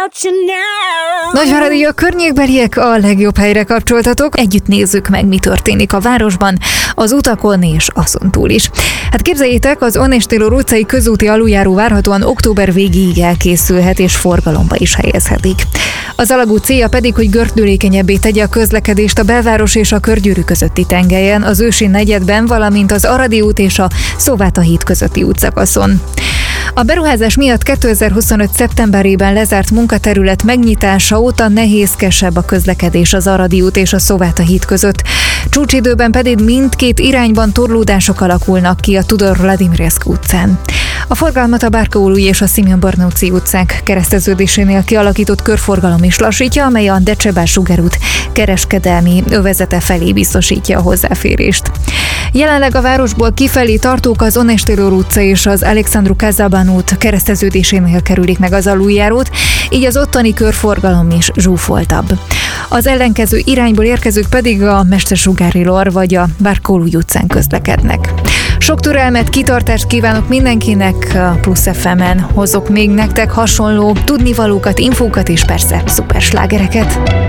Nagyváradi a környékbeliek a legjobb helyre kapcsoltatok, együtt nézzük meg, mi történik a városban, az utakon és azon túl is. Hát képzeljétek, az Onés Taylor utcai közúti aluljáró várhatóan október végéig elkészülhet és forgalomba is helyezhetik. Az alagút célja pedig, hogy gördülékenyebbé tegye a közlekedést a belváros és a Körgyűrű közötti tengelyen, az Ősi negyedben, valamint az Aradi út és a Szóváta híd közötti útszakaszon. A beruházás miatt 2025. szeptemberében lezárt munkaterület megnyitása óta nehézkesebb a közlekedés az Aradi út és a Szóváta híd között. Csúcsidőben pedig mindkét irányban torlódások alakulnak ki a Tudor Vladimirsky utcán. A forgalmat a Bárka-Ólúj és a Simeon Barnóci utcák kereszteződésénél kialakított körforgalom is lassítja, amely a Decsebás-Suger út kereskedelmi övezete felé biztosítja a hozzáférést. Jelenleg a városból kifelé tartók az Onés Taylor utca és az Alexandru Kazában út kereszteződésénél kerülik meg az aluljárót, így az ottani körforgalom is zsúfoltabb. Az ellenkező irányból érkezők pedig a Mestersugári Lor vagy a Bárka-Ólúj utcán közlekednek. Sok türelmet, kitartást kívánok mindenkinek, a Plusz FM-en hozok még nektek hasonló tudnivalókat, infókat és persze szuper slágereket.